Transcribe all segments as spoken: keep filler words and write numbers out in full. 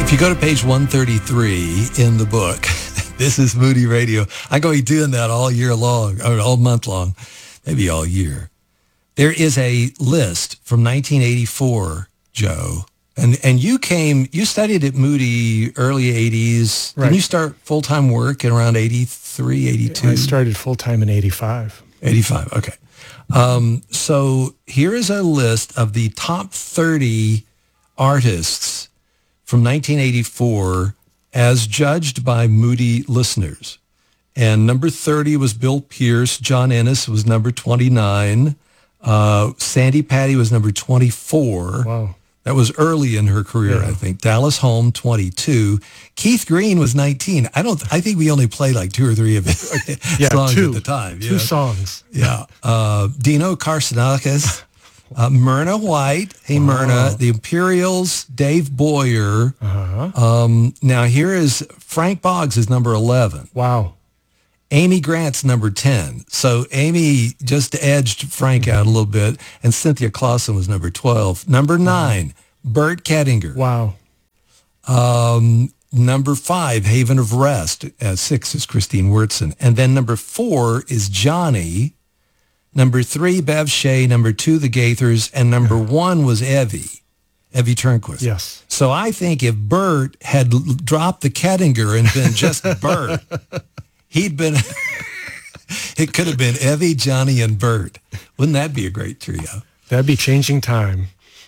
If you go to page one thirty-three in the book, This is Moody Radio. I'm going to be doing that all year long, or all month long, maybe all year. There is a list from nineteen eighty-four, Joe, and and you came, you studied at Moody early eighties. Right. Didn't you start full-time work in around eighty-three, eighty-two? I started full-time in eighty-five. eighty-five, okay. Um, so here is a list of the top thirty artists from nineteen eighty-four as judged by Moody listeners. And number thirty was Bill Pierce. John Ennis was number twenty-nine. Uh, Sandy Patty was number twenty-four. Wow. That was early in her career, Yeah. I think. Dallas Holm, twenty-two. Keith Green was nineteen. I don't. I think we only played like two or three of his Yeah, songs two, at the time. Two yeah. songs. Yeah. Uh, Dino Karsanakis, uh, Myrna White. Hey, Wow. Myrna. The Imperials, Dave Boyer. Uh-huh. Um, now, here is Frank Boggs is number eleven. Wow. Amy Grant's number ten. So Amy just edged Frank out a little bit, and Cynthia Clausen was number twelve. Number nine, Burt Kettinger. Wow. Um, number five, Haven of Rest. Uh, six is Christine Wurtzen. And then number four is Johnny. Number three, Bev Shea. Number two, the Gaithers. And number one was Evie, Evie Turnquist. Yes. So I think if Burt had l- dropped the Kettinger and been just Burt, he'd been, it could have been Evie, Johnny, and Burt. Wouldn't that be a great trio? That'd be changing time.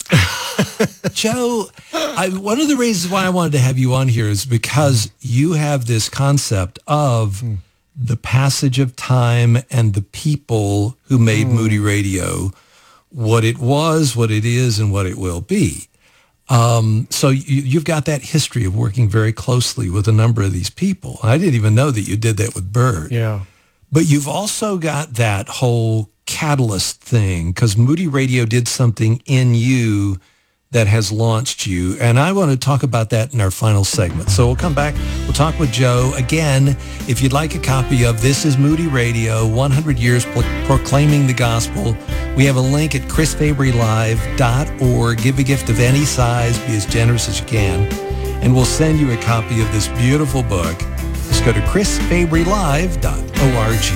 Joe, I, one of the reasons why I wanted to have you on here is because you have this concept of mm. the passage of time and the people who made Mm. Moody Radio what it was, what it is, and what it will be. Um, so you, you've got that history of working very closely with a number of these people. I didn't even know that you did that with Burt. Yeah. But you've also got that whole catalyst thing, because Moody Radio did something in you that has launched you. And I want to talk about that in our final segment. So we'll come back. We'll talk with Joe. Again, if you'd like a copy of This is Moody Radio, one hundred years Pro- Proclaiming the Gospel, we have a link at chris fabry live dot org. Give a gift of any size. Be as generous as you can. And we'll send you a copy of this beautiful book. Just go to chris fabry live dot org.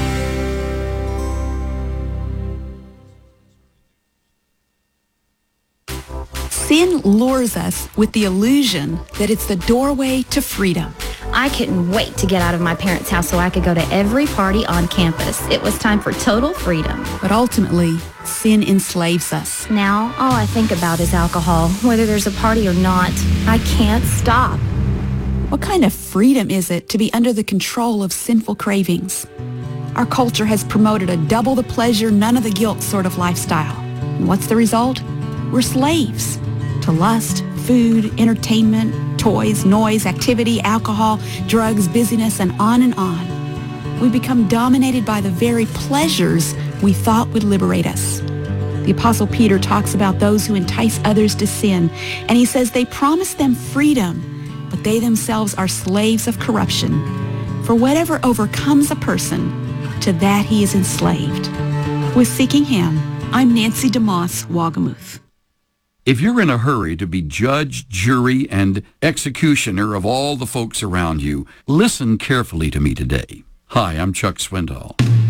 Sin lures us with the illusion that it's the doorway to freedom. I couldn't wait to get out of my parents' house so I could go to every party on campus. It was time for total freedom. But ultimately, sin enslaves us. Now, all I think about is alcohol. Whether there's a party or not, I can't stop. What kind of freedom is it to be under the control of sinful cravings? Our culture has promoted a double the pleasure, none of the guilt sort of lifestyle. And what's the result? We're slaves to lust, food, entertainment, toys, noise, activity, alcohol, drugs, busyness, and on and on. We become dominated by the very pleasures we thought would liberate us. The Apostle Peter talks about those who entice others to sin, and he says they promise them freedom, but they themselves are slaves of corruption. For whatever overcomes a person, to that he is enslaved. With Seeking Him, I'm Nancy DeMoss, Wagamuth. If you're in a hurry to be judge, jury, and executioner of all the folks around you, listen carefully to me today. Hi, I'm Chuck Swindoll.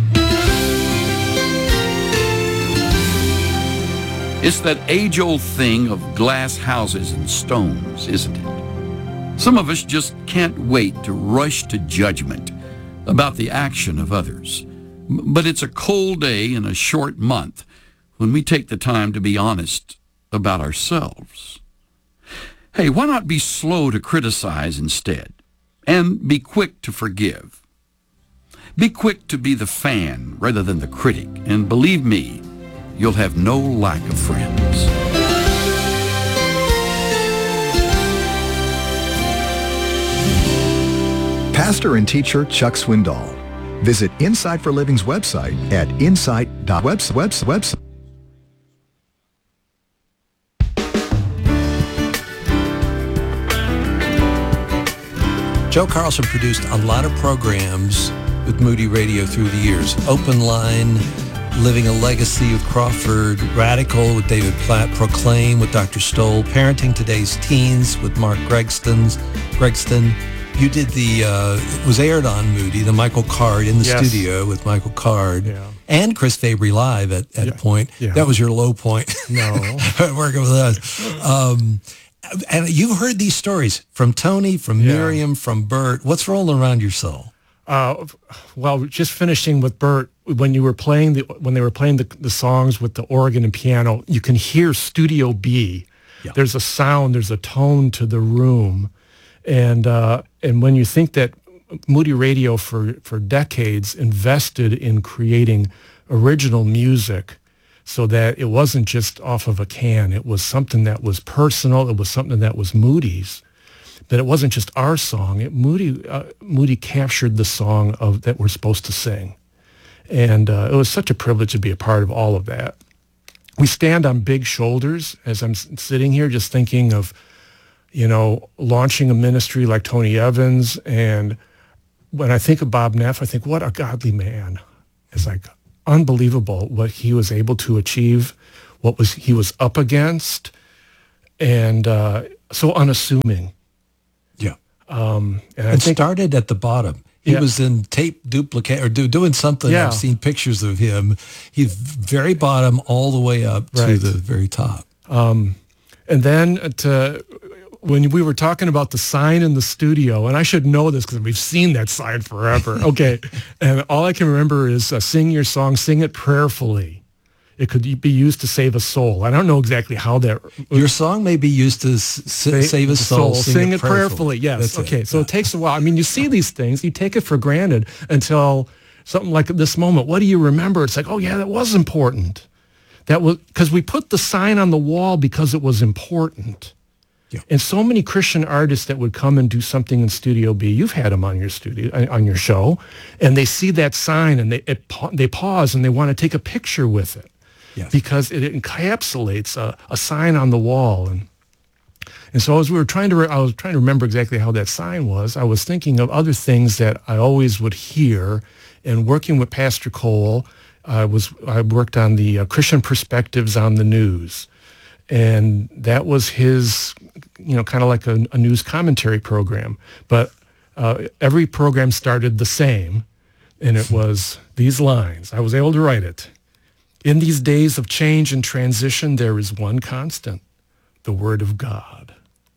It's that age-old thing of glass houses and stones, isn't it? Some of us just can't wait to rush to judgment about the action of others. But it's a cold day in a short month when we take the time to be honest about ourselves. Hey, why not be slow to criticize instead, and be quick to forgive? Be quick to be the fan rather than the critic, and believe me, you'll have no lack of friends. Pastor and teacher Chuck Swindoll. Visit Insight for Living's website at insight dot website. Joe Carlson produced a lot of programs with Moody Radio through the years. Open Line, Living a Legacy with Crawford, Radical with David Platt, Proclaim with Doctor Stoll, Parenting Today's Teens with Mark Gregston's, Gregston. You did the, uh, it was aired on Moody, the Michael Card in the Yes. studio with Michael Card. Yeah. And Chris Fabry live at, at Yeah. a point. Yeah. That was your low point. No. Working with us. Um, and you've heard these stories from Tony, from Yeah. Miriam, from Bert. What's rolling around your soul? Uh, well, just finishing with Bert, when you were playing the when they were playing the, the songs with the organ and piano, you can hear Studio B. Yeah. There's a sound, there's a tone to the room, and uh, and when you think that Moody Radio for for decades invested in creating original music, so that it wasn't just off of a can, it was something that was personal, it was something that was Moody's. That it wasn't just our song. It, Moody uh, Moody captured the song of that we're supposed to sing, and uh, it was such a privilege to be a part of all of that. We stand on big shoulders. As I'm s- sitting here, just thinking of, you know, launching a ministry like Tony Evans, and when I think of Bob Neff, I think, what a godly man! It's like unbelievable what he was able to achieve, what was he was up against, and uh, so unassuming. Yeah. Um, and I And think, started at the bottom. He Yeah. was in tape duplicate or do, doing something. Yeah. I've seen pictures of him. He's very bottom all the way up to Right. the very top. and then to, when we were talking about the sign in the studio, and I should know this because we've seen that sign forever. Okay. And all I can remember is uh, sing your song, sing it prayerfully. It could be used to save a soul. I don't know exactly how that. Your song may be used to s- s- save a soul. Sing, it prayerfully. Yes. That's Okay. it. So it takes a while. I mean, you see these things, you take it for granted until something like this moment. What do you remember? It's like, oh yeah, that was important. That was because we put the sign on the wall because it was important. Yeah. And so many Christian artists that would come and do something in Studio B, you've had them on your studio, on your show, and they see that sign and they it, pa- they pause and they want to take a picture with it. Yes. Because it encapsulates a, a sign on the wall. And and so as we were trying to, re- I was trying to remember exactly how that sign was. I was thinking of other things that I always would hear. And working with Pastor Cole, I was I worked on the uh, Christian Perspectives on the News. And that was his, you know, kind of like a, a news commentary program. But uh, every program started the same. And it was these lines. I was able to write it. In these days of change and transition, there is one constant, the Word of God.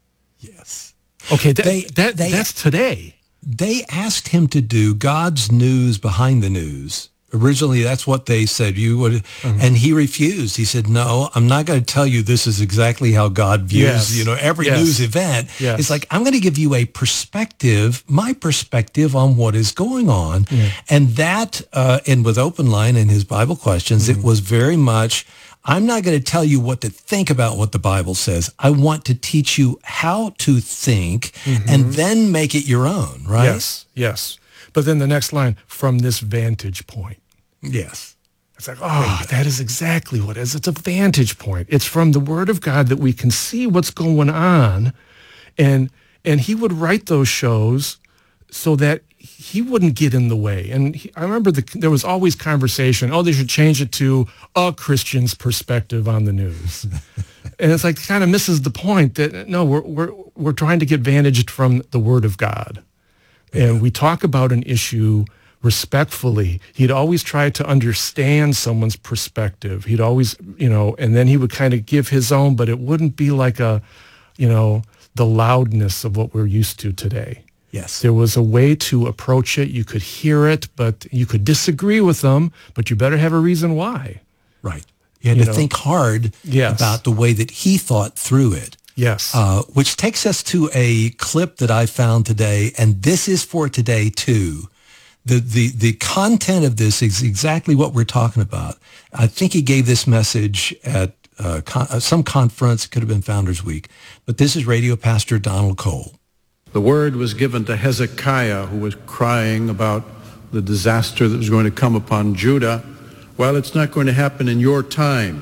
Yes. Okay, that, They- that, they- that's today. They asked him to do God's news behind the news. Originally, that's what they said. You would, Mm-hmm. and he refused. He said, "No, I'm not going to tell you this is exactly how God views, Yes. you know, every Yes. news event." Yes. It's like, I'm going to give you a perspective, my perspective on what is going on, and that, uh, and with Open Line and his Bible questions, Mm-hmm. it was very much. I'm not going to tell you what to think about what the Bible says. I want to teach you how to think and then make it your own, right? Yes, yes. But then the next line, from this vantage point. Yes. It's like, oh, that is exactly what it is. It's a vantage point. It's from the Word of God that we can see what's going on. And and he would write those shows so that he wouldn't get in the way. And he, I remember the, there was always conversation, oh, they should change it to a Christian's perspective on the news. And it's like kind of misses the point that, no, we're, we're, we're trying to get vantaged from the Word of God. And we talk about an issue respectfully. He'd always try to understand someone's perspective. He'd always, you know, and then he would kind of give his own, but it wouldn't be like a, you know, the loudness of what we're used to today. Yes. There was a way to approach it. You could hear it, but you could disagree with them, but you better have a reason why. Right. You had You to know. think hard Yes. about the way that he thought through it. Yes. Uh, which takes us to a clip that I found today, and this is for today too. The, the, the content of this is exactly what we're talking about. I think he gave this message at uh, con- uh, some conference. It could have been Founders Week. But this is Radio Pastor Donald Cole. The word was given to Hezekiah, who was crying about the disaster that was going to come upon Judah. Well, it's not going to happen in your time.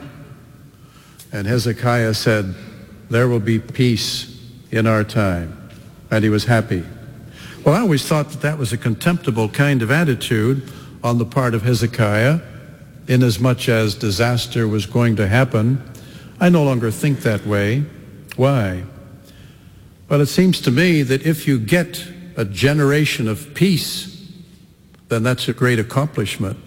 And Hezekiah said, there will be peace in our time. And he was happy. Well, I always thought that that was a contemptible kind of attitude on the part of Hezekiah. inasmuch as disaster was going to happen. I no longer think that way. Why? Well, it seems to me that if you get a generation of peace, then that's a great accomplishment.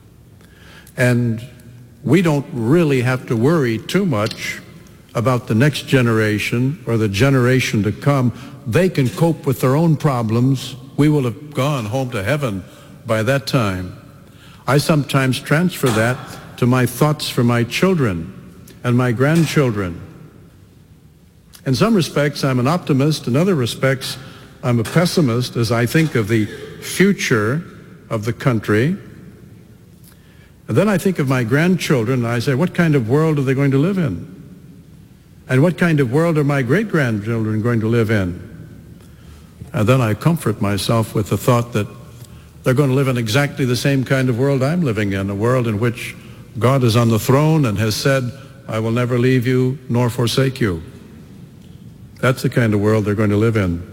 And we don't really have to worry too much about the next generation or the generation to come. They can cope with their own problems. We will have gone home to heaven by that time. I sometimes transfer that to my thoughts for my children and my grandchildren. In some respects, I'm an optimist. In other respects, I'm a pessimist as I think of the future of the country. And then I think of my grandchildren, and I say, what kind of world are they going to live in? And what kind of world are my great-grandchildren going to live in? And then I comfort myself with the thought that they're going to live in exactly the same kind of world I'm living in, a world in which God is on the throne and has said, I will never leave you nor forsake you. That's the kind of world they're going to live in.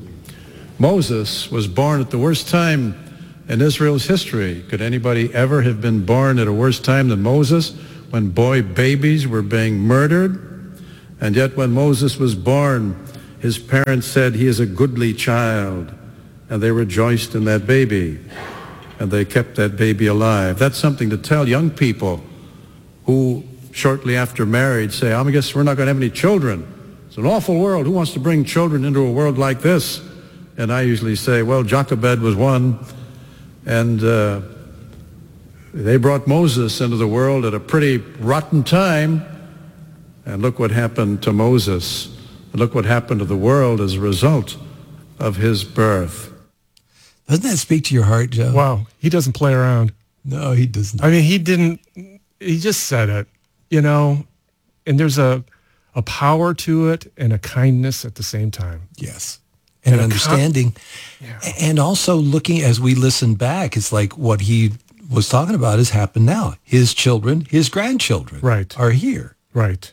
Moses was born at the worst time in Israel's history. Could anybody ever have been born at a worse time than Moses, when boy babies were being murdered? And yet when Moses was born, his parents said, he is a goodly child. And they rejoiced in that baby. And they kept that baby alive. That's something to tell young people who shortly after marriage say, I guess we're not going to have any children. It's an awful world. Who wants to bring children into a world like this? And I usually say, well, Jochebed was one. And uh, they brought Moses into the world at a pretty rotten time. And look what happened to Moses. And look what happened to the world as a result of his birth. Doesn't that speak to your heart, Joe? Wow, he doesn't play around. No, he doesn't. I mean, he didn't, he just said it, you know, and there's a, a power to it and a kindness at the same time. Yes. And, and understanding. Com- yeah. And also looking, as we listen back, it's like what he was talking about has happened now. His children, his grandchildren right. are here. Right.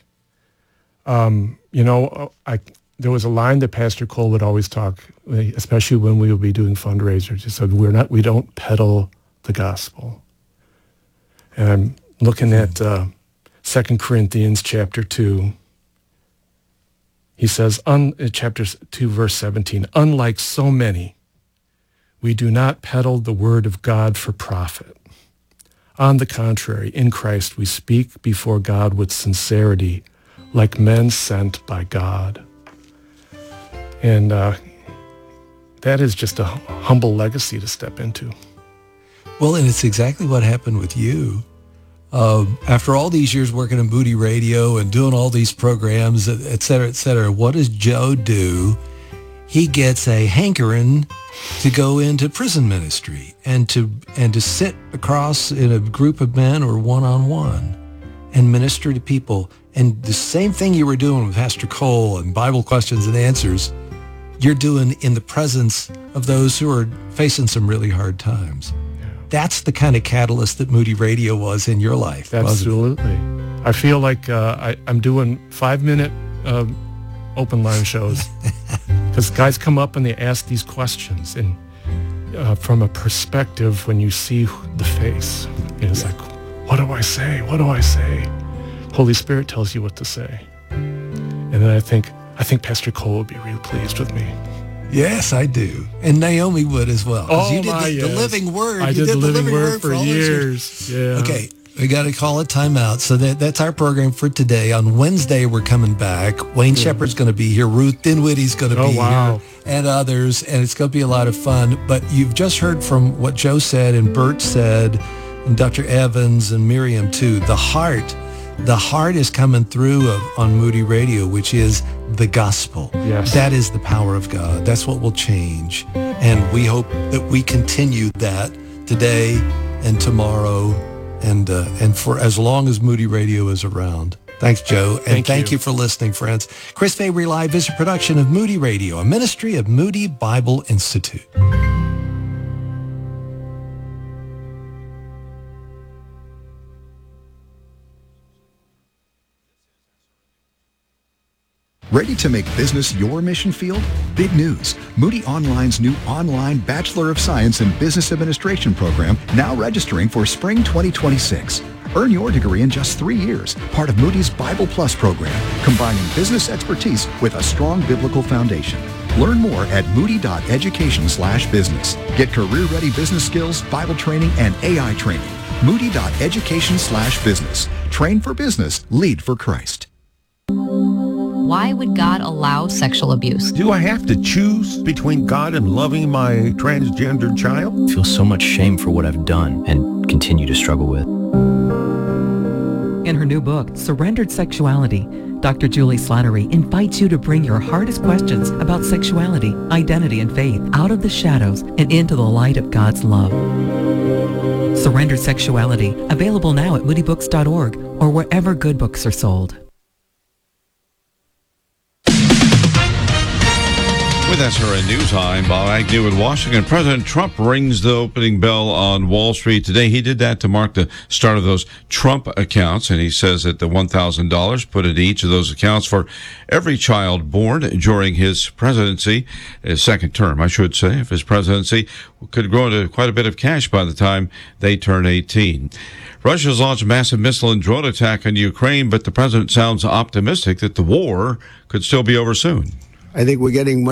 Um, you know, I... There was a line that Pastor Cole would always talk, especially when we would be doing fundraisers. He said, "We're not, we don't peddle the gospel." And I'm looking at uh, Second Corinthians chapter two. He says, un, chapter two, verse seventeen, "Unlike so many, we do not peddle the word of God for profit. On the contrary, in Christ we speak before God with sincerity, like men sent by God." And uh, that is just a humble legacy to step into. Well, and it's exactly what happened with you. Uh, after all these years working in Moody Radio and doing all these programs, et cetera, et cetera, what does Joe do? He gets a hankering to go into prison ministry and to and to sit across in a group of men or one-on-one and minister to people. And the same thing you were doing with Pastor Cole and Bible Questions and Answers, you're doing in the presence of those who are facing some really hard times. Yeah. That's the kind of catalyst that Moody Radio was in your life. Absolutely. I feel like uh, I, I'm doing five-minute uh, open line shows because guys come up and they ask these questions, and uh, from a perspective when you see the face, it's yeah. like, what do I say? What do I say? Holy Spirit tells you what to say. And then I think, I think Pastor Cole would be really pleased with me. Yes, I do. And Naomi would as well. Oh, you did my, the, yes. the living word. I you did, did the living, living word, word for, for years. Yeah. Okay, we got to call a timeout. So that, that's our program for today. On Wednesday, we're coming back. Wayne yeah. Shepherd's going to be here. Ruth Dinwiddie's going to oh, be wow. here. And others. And it's going to be a lot of fun. But you've just heard from what Joe said and Bert said and Doctor Evans and Miriam too. The heart The heart is coming through of, on Moody Radio, which is the gospel. Yes. That is the power of God. That's what will change. And we hope that we continue that today and tomorrow and uh, and for as long as Moody Radio is around. Thanks, Joe. And thank, thank you. you for listening, friends. Chris Fabry Live is a production of Moody Radio, a ministry of Moody Bible Institute. Ready to make business your mission field? Big news. Moody Online's new online Bachelor of Science in Business Administration program now registering for spring twenty twenty-six. Earn your degree in just three years, part of Moody's Bible Plus program, combining business expertise with a strong biblical foundation. Learn more at moody.education slash business. Get career-ready business skills, Bible training, and A I training. Moody.education slash business. Train for business. Lead for Christ. Why would God allow sexual abuse? Do I have to choose between God and loving my transgender child? I feel so much shame for what I've done and continue to struggle with. In her new book, Surrendered Sexuality, Doctor Julie Slattery invites you to bring your hardest questions about sexuality, identity, and faith out of the shadows and into the light of God's love. Surrendered Sexuality, available now at moody books dot org or wherever good books are sold. With S R N News, I'm Bob Agnew in Washington. President Trump rings the opening bell on Wall Street today. He did that to mark the start of those Trump accounts, and he says that the one thousand dollars put into each of those accounts for every child born during his presidency, his second term, I should say, of his presidency, could grow into quite a bit of cash by the time they turn eighteen. Russia's launched a massive missile and drone attack on Ukraine, but the president sounds optimistic that the war could still be over soon. I think we're getting much